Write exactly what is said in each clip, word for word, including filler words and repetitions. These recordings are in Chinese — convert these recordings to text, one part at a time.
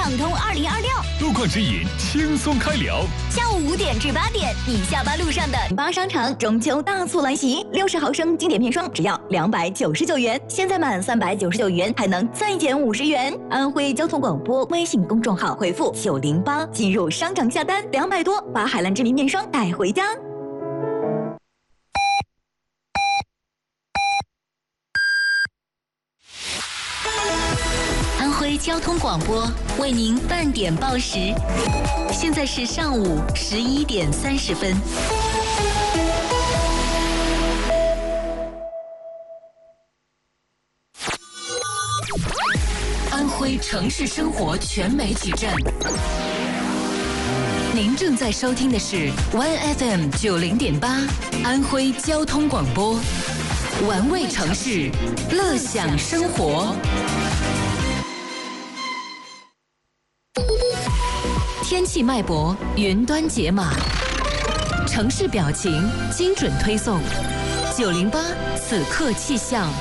畅通二零二六， 路况指引轻松开聊。 下午五点至八点，你下班路上的八商场中秋大促来袭，六十毫升经典片霜只要两百九十九元，现在满三百九十九元还能再减五十元。安徽交通广播微信公众号回复九零八进入商场下单，两百多把海蓝之谜面霜带回家。安徽交通广播为您半点报时，现在是上午十一点三十分。安徽城市生活全媒体站，您正在收听的是 One F M 九零点八，安徽交通广播，玩味城市，乐享生活。天气脉搏，云端解码，城市表情，精准推送。九零八此刻气象。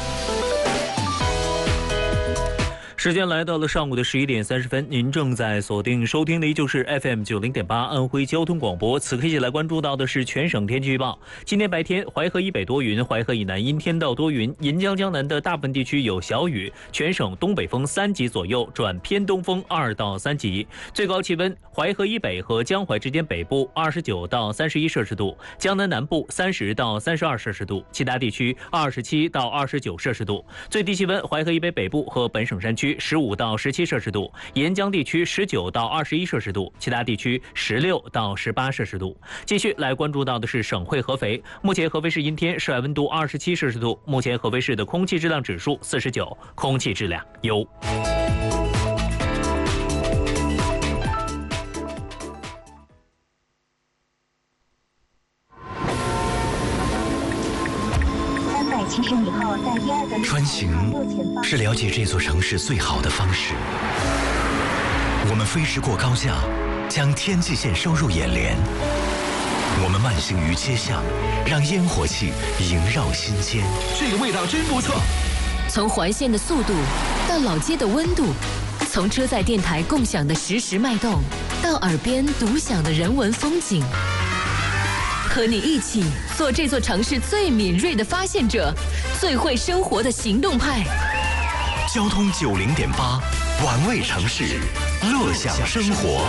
时间来到了上午的十一点三十分，您正在锁定收听的依旧是 F M 九零点八安徽交通广播。此刻一起来关注到的是全省天气预报。今天白天，淮河以北多云，淮河以南阴天到多云，沿江江南的大部分地区有小雨，全省东北风三级左右转偏东风二到三级。最高气温，淮河以北和江淮之间北部二十九到三十一摄氏度，江南南部三十到三十二摄氏度，其他地区二十七到二十九摄氏度。最低气温，淮河以北北部和本省山区十五到十七摄氏度，沿江地区十九到二十一摄氏度，其他地区十六到十八摄氏度。继续来关注到的是省会合肥，目前合肥市阴天，室外温度二十七摄氏度，目前合肥市的空气质量指数四十九，空气质量优。 穿行是了解这座城市最好的方式。我们飞驰过高架，将天际线收入眼帘。我们慢行于街巷，让烟火气萦绕心间。 这个味道真不错。 从环线的速度到老街的温度，从车载电台共享的实时脉动，到耳边独享的人文风景。和你一起做这座城市最敏锐的发现者，最会生活的行动派。 交通九零点八，玩味城市，乐享生活。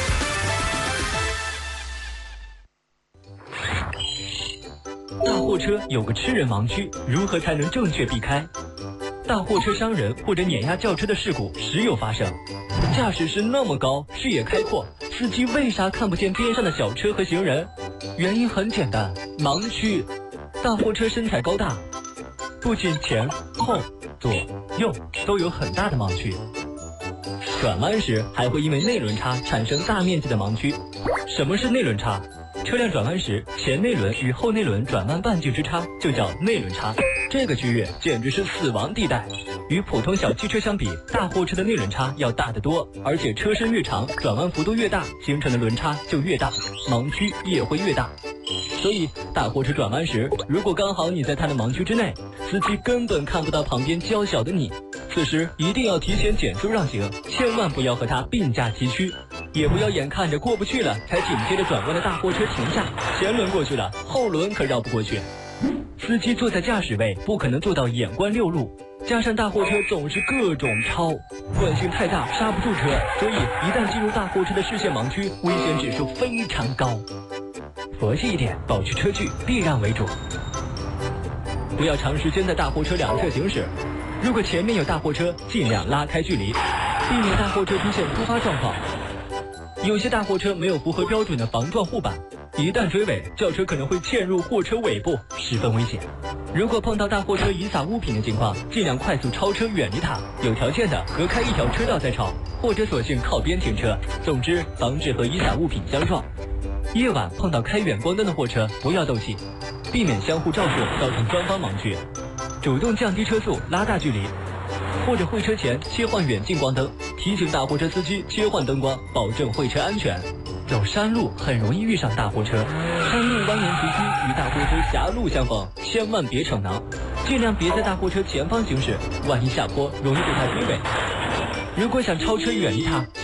大货车有个吃人盲区，如何才能正确避开？大货车伤人或者碾压轿车的事故时有发生。驾驶时那么高，视野开阔，司机为啥看不见边上的小车和行人？原因很简单，盲区。大货车身材高大，不仅前后左右都有很大的盲区，转弯时还会因为内轮差产生大面积的盲区。什么是内轮差？车辆转弯时，前内轮与后内轮转弯半径之差就叫内轮差，这个区域简直是死亡地带。与普通小汽车相比，大货车的内轮差要大得多，而且车身越长，转弯幅度越大，形成的轮差就越大，盲区也会越大。所以大货车转弯时，如果刚好你在它的盲区之内，司机根本看不到旁边娇小的你，此时一定要提前减速让行，千万不要和它并驾齐驱，也不要眼看着过不去了才紧接着转弯的大货车停下，前轮过去了，后轮可绕不过去。司机坐在驾驶位不可能做到眼观六路，加上大货车总是各种超，惯性太大刹不住车，所以一旦进入大货车的视线盲区，危险指数非常高。佛系一点，保持车距，避让为主。不要长时间在大货车两侧行驶，如果前面有大货车，尽量拉开距离，避免大货车出现突发状况。有些大货车没有符合标准的防撞护板，一旦追尾，轿车可能会嵌入货车尾部，十分危险。如果碰到大货车遗撒物品的情况，尽量快速超车远离它，有条件的隔开一条车道再超，或者索性靠边停车。总之，防止和遗撒物品相撞。夜晚碰到开远光灯的货车，不要斗气，避免相互照射造成双方盲区，主动降低车速，拉大距离，或者会车前切换远近光灯，提醒大货车司机切换灯光，保证会车安全。走山路很容易遇上大货车，山路蜿蜒崎岖，与大货车狭路相逢，千万别逞能，尽量别在大货车前方行驶，万一下坡容易被它追尾。如果想超车远离它，